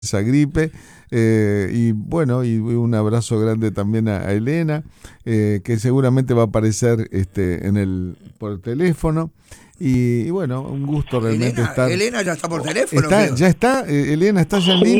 esa gripe. Y bueno, y un abrazo grande también a Elena, que seguramente va a aparecer por teléfono. Y bueno, un gusto realmente Elena, estar. Elena ya está por teléfono, creo. Ya está, Elena está ya en línea.